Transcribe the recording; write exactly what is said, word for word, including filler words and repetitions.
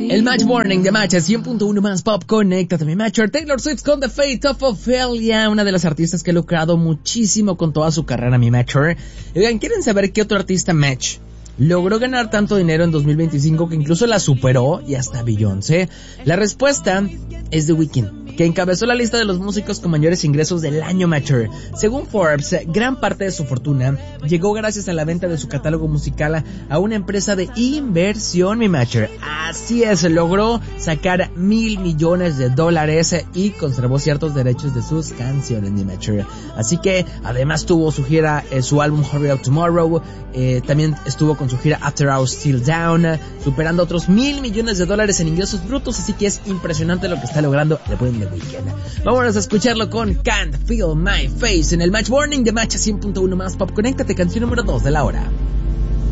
El Match Morning de Match cien punto uno más Pop. Conéctate, mi Matcher. Taylor Swift con The Fate of Ophelia, una de las artistas que ha lucrado muchísimo con toda su carrera, mi Matcher. Oigan, ¿quieren saber qué otro artista Match logró ganar tanto dinero en dos mil veinticinco que incluso la superó y hasta Beyoncé? La respuesta es The Weeknd, que encabezó la lista de los músicos con mayores ingresos del año, Matcher. Según Forbes, gran parte de su fortuna llegó gracias a la venta de su catálogo musical a una empresa de inversión, mi Matcher. Así es, logró sacar mil millones de dólares y conservó ciertos derechos de sus canciones, mi Matcher. Así que además tuvo su gira, eh, su álbum Hurry Up Tomorrow, eh, también estuvo con su gira After Hours Still Down, superando otros mil millones de dólares en ingresos brutos, así que es impresionante lo que está logrando el buen The Weeknd. Vámonos a escucharlo con Can't Feel My Face en el Match Morning de Match cien punto uno más Pop. Conéctate, canción número dos de la hora.